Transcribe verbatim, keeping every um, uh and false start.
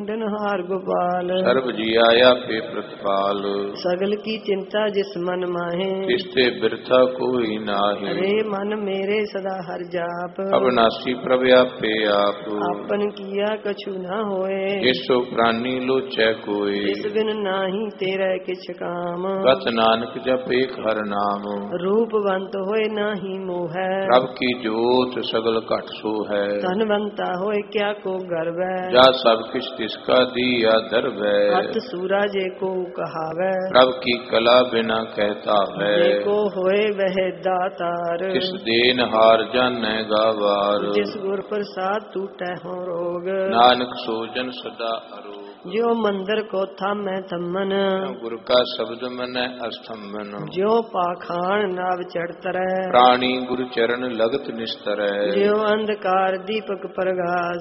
हार गोपाल सर्व जिया पे प्रतिपाल सगल की चिंता जिस मन माहे तिसते बिरथा कोई नाहि अरे मन मेरे सदा हर जाप अविनाशी प्रव्यापे आप आपन किया कछु न होए जिसो प्राणी लोचै कोई इस बिन नाही तेरा किछ काम गत नानक जप एक हर नाम रूपवंत होए नाही मोह रब की जोत सगल घट सो है धनवंता होए क्या को गर्व जा सब किछ तिसका दिया दर्ब अत सूरज को कहावे रब की कला बिना कहता है को होए वह दातार किस देन हार जाने गावार जिस गुर प्रसाद टूटे हो रोग नानक सोजन सदा अरोग जो मंदिर को थामै थमन गुरु का शब्द मन अस्तंभन जो पाखान नाव चढ़तर प्राणी गुरु चरण लगत निस्तर जो अंधकार दीपक प्रगास